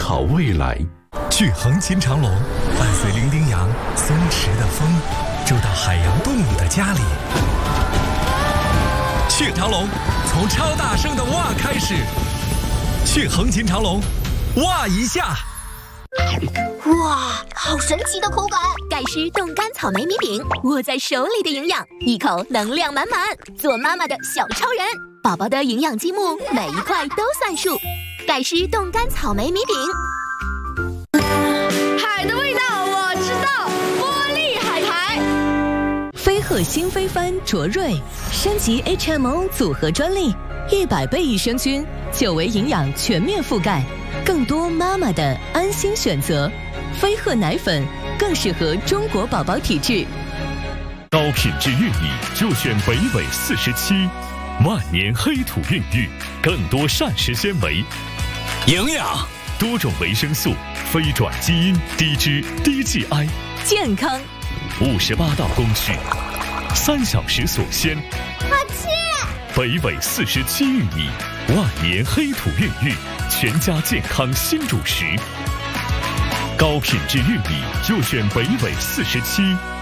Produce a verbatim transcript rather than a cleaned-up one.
好未来。 去横琴长隆，伴随伶仃羊松弛的风，住到海洋动物的家里。去长隆，从超大声的哇开始。去横琴长隆，哇一下！ 哇，好神奇的口感！ 盖诗冻干草莓米饼，握在手里的营养，一口能量满满，做妈妈的小超人。宝宝的营养积木，每一块都算数。盖诗冻干草莓米饼。 海的味道我知道，玻璃海苔。 飞鹤新飞帆卓瑞升级 H M O 组合专利，一百倍益生菌，久维营养全面覆盖，更多妈妈的安心选择。飞鹤奶粉更适合中国宝宝体质。 高品质玉米就选北纬四十七，万年黑土孕育，更多膳食纤维， 营养多种维生素，非转基因，低脂低 G I， 健康五十八道工序，三小时锁鲜。 好吃！ 北纬四十七玉米，万年黑土孕育，全家健康新主食。高品质玉米就选北纬四十七。